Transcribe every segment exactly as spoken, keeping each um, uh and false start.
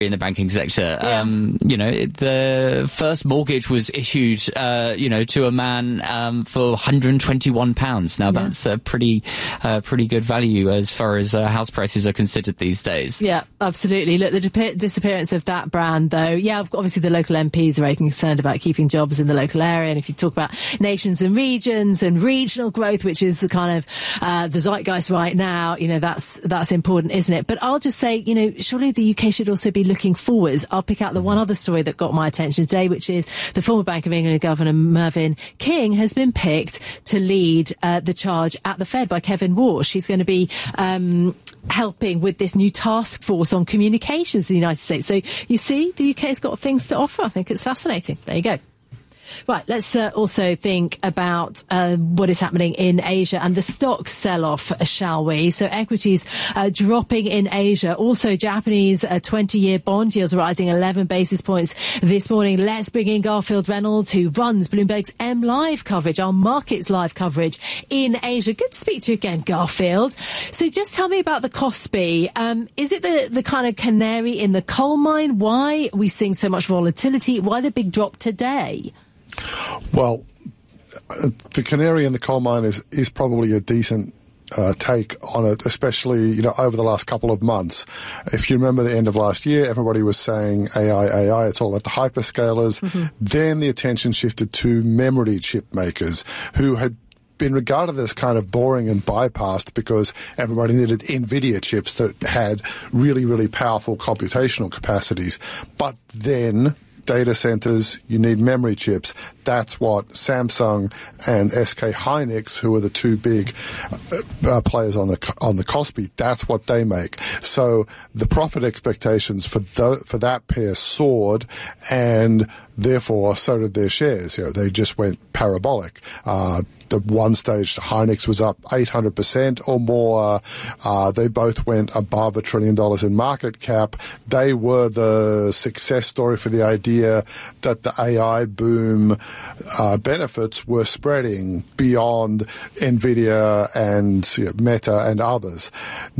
in the banking sector. Yeah. Um, you know, the first mortgage was issued, uh, you know, to a man um, for one hundred twenty-one pounds. Now, Yeah. that's a pretty, uh, pretty good value as far as uh, house prices are considered these days. Yeah, absolutely. Look, the di- disappearance of that brand, though, yeah, obviously the local M Ps are very concerned about keeping jobs in the local area. And if you talk about nations and regions and regional growth, which is the kind of uh, the zeitgeist right now, you know, that's that's important, isn't it? But I'll just say, you know, surely the U K should also be looking forwards. I'll pick out the one other story that got my attention today, which is the former Bank of England Governor Mervyn King has been picked to lead uh, the charge at the Fed by Kevin Walsh. He's going to be um, helping with this new task force on communications in the United States. So you see, the U K's got things to offer. I think it's fascinating. There you go. Right, let's uh, also think about uh, what is happening in Asia and the stock sell-off, uh, shall we? So equities uh, dropping in Asia. Also, Japanese uh, twenty-year bond yields rising eleven basis points this morning. Let's bring in Garfield Reynolds, who runs Bloomberg's M Live coverage, our markets live coverage in Asia. Good to speak to you again, Garfield. So just tell me about the Kospi. Um, is it the, the kind of canary in the coal mine? Why are we seeing so much volatility? Why the big drop today? Well, uh, the canary in the coal mine is, is probably a decent uh, take on it, especially, you know, over the last couple of months. If you remember the end of last year, everybody was saying A I, A I, it's all about the hyperscalers. Mm-hmm. Then the attention shifted to memory chip makers who had been regarded as kind of boring and bypassed because everybody needed NVIDIA chips that had really, really powerful computational capacities. But then data centers, you need memory chips. That's what Samsung and S K Hynix, who are the two big uh, players on the on the Kospi, that's what they make. So the profit expectations for the, for that pair soared, and therefore so did their shares. You know, they just went parabolic. Uh, At one stage, Hynix was up eight hundred percent or more. Uh, they both went above a trillion dollars in market cap. They were the success story for the idea that the A I boom uh, benefits were spreading beyond NVIDIA and you know, Meta and others.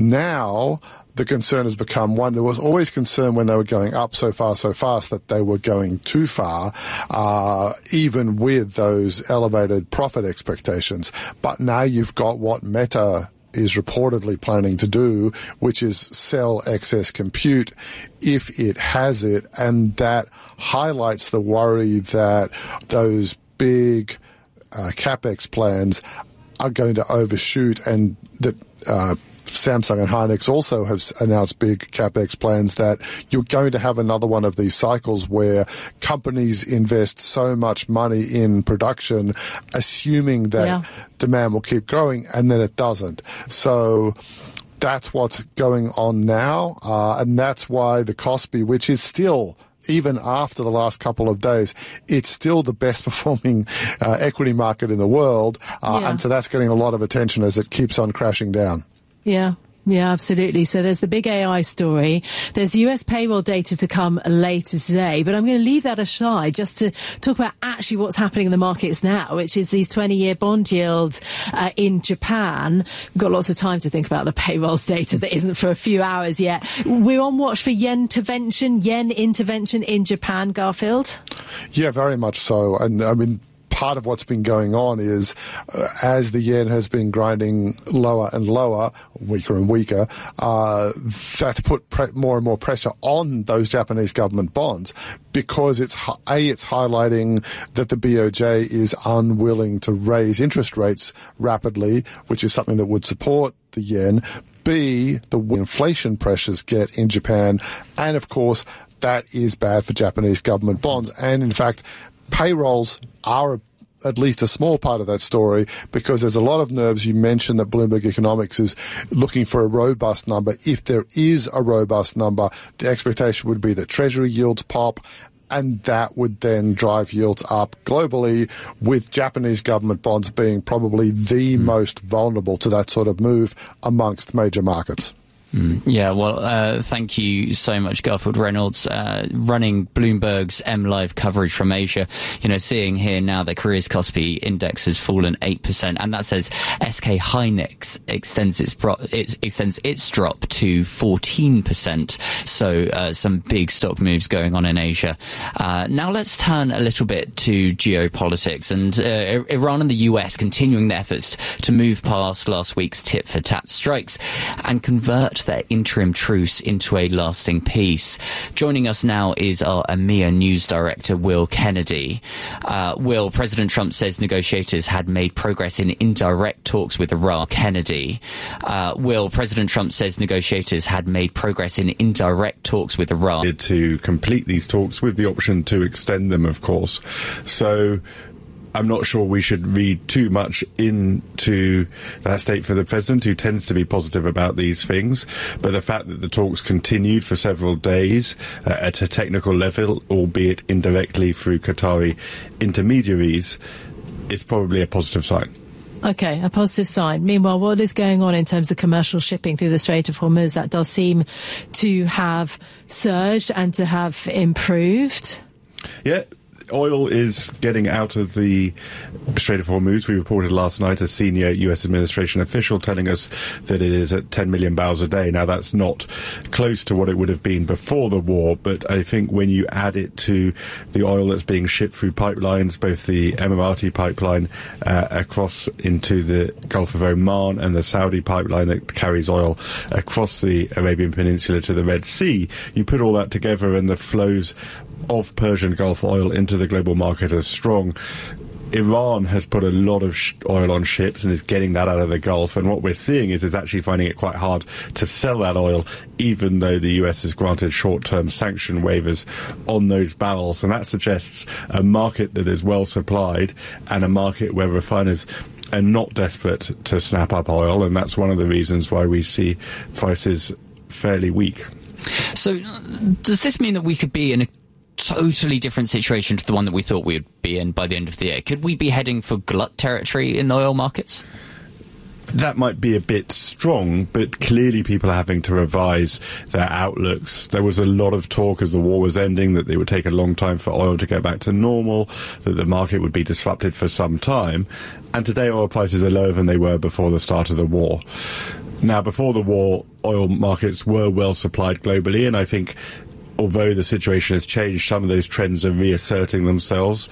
Now, the concern has become one. There was always concern when they were going up so far, so fast that they were going too far, uh, even with those elevated profit expectations. But now you've got what Meta is reportedly planning to do, which is sell excess compute if it has it. And that highlights the worry that those big uh, CapEx plans are going to overshoot, and that uh Samsung and Hynix also have announced big CapEx plans, that you're going to have another one of these cycles where companies invest so much money in production, assuming that yeah. demand will keep growing, and then it doesn't. So that's what's going on now, uh, and that's why the Kospi, which is still, even after the last couple of days, it's still the best performing uh, equity market in the world, uh, yeah. and so that's getting a lot of attention as it keeps on crashing down. Yeah. Yeah, absolutely. So there's the big A I story. There's U S payroll data to come later today, but I'm going to leave that aside just to talk about actually what's happening in the markets now, which is these twenty-year bond yields uh, in Japan. We've got lots of time to think about the payrolls data that isn't for a few hours yet. We're on watch for yen intervention, yen intervention in Japan, Garfield? Yeah, very much so. And I mean, part of what's been going on is uh, as the yen has been grinding lower and lower, weaker and weaker, uh, that's put pre- more and more pressure on those Japanese government bonds, because it's, A, it's highlighting that the B O J is unwilling to raise interest rates rapidly, which is something that would support the yen. B, the inflation pressures get in Japan, and of course that is bad for Japanese government bonds. And in fact, payrolls are a at least a small part of that story, because there's a lot of nerves. You mentioned that Bloomberg Economics is looking for a robust number. If there is a robust number, the expectation would be that Treasury yields pop, and that would then drive yields up globally, with Japanese government bonds being probably the mm. most vulnerable to that sort of move amongst major markets. Mm, yeah, well, uh, thank you so much, Garfield Reynolds, uh, running Bloomberg's M Live coverage from Asia. You know, seeing here now that Korea's Kospi index has fallen eight percent, and that says S K Hynix extends its, bro- it extends its drop to fourteen percent. So uh, some big stock moves going on in Asia. Uh, now let's turn a little bit to geopolitics, and uh, Iran and the U S continuing their efforts to move past last week's tit-for-tat strikes and convert their interim truce into a lasting peace. Joining us now is our EMEA news director, Will Kennedy. Uh, Will, President Trump says negotiators had made progress in indirect talks with Iran. Kennedy. Uh, Will, President Trump says negotiators had made progress in indirect talks with Iran. To complete these talks with the option to extend them, of course. So I'm not sure we should read too much into that statement for the president, who tends to be positive about these things. But the fact that the talks continued for several days uh, at a technical level, albeit indirectly through Qatari intermediaries, is probably a positive sign. Okay, a positive sign. Meanwhile, what is going on in terms of commercial shipping through the Strait of Hormuz? That does seem to have surged and to have improved. Yeah. Oil is getting out of the Strait of Hormuz. We reported last night a senior U S administration official telling us that it is at ten million barrels a day. Now, that's not close to what it would have been before the war, but I think when you add it to the oil that's being shipped through pipelines, both the Emirati pipeline uh, across into the Gulf of Oman and the Saudi pipeline that carries oil across the Arabian Peninsula to the Red Sea, you put all that together and the flows of Persian Gulf oil into the global market are strong. Iran has put a lot of sh- oil on ships and is getting that out of the Gulf, and what we're seeing is is actually finding it quite hard to sell that oil, even though the U S has granted short-term sanction waivers on those barrels, and that suggests a market that is well supplied and a market where refiners are not desperate to snap up oil, and that's one of the reasons why we see prices fairly weak. So does this mean that we could be in a totally different situation to the one that we thought we would be in by the end of the year? Could we be heading for glut territory in the oil markets? That might be a bit strong, but clearly people are having to revise their outlooks. There was a lot of talk as the war was ending that it would take a long time for oil to get back to normal, that the market would be disrupted for some time, and today oil prices are lower than they were before the start of the war. Now, before the war, oil markets were well supplied globally, and I think although the situation has changed, some of those trends are reasserting themselves.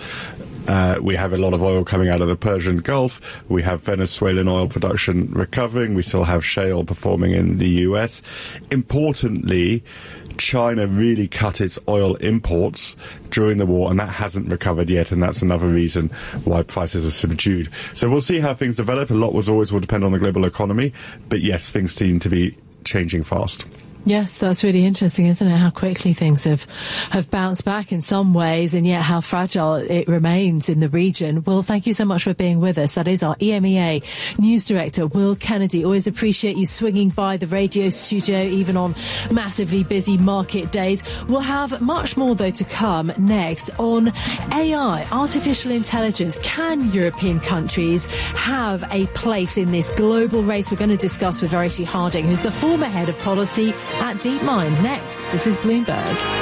Uh, we have a lot of oil coming out of the Persian Gulf. We have Venezuelan oil production recovering. We still have shale performing in the U S. Importantly, China really cut its oil imports during the war, and that hasn't recovered yet, and that's another reason why prices are subdued. So we'll see how things develop. A lot was always will depend on the global economy, but yes, things seem to be changing fast. Yes, that's really interesting, isn't it? How quickly things have, have bounced back in some ways, and yet how fragile it remains in the region. Will, thank you so much for being with us. That is our E M E A News Director, Will Kennedy. Always appreciate you swinging by the radio studio, even on massively busy market days. We'll have much more, though, to come next on A I, artificial intelligence. Can European countries have a place in this global race? We're going to discuss with Verity Harding, who's the former head of policy at DeepMind. Next, this is Bloomberg.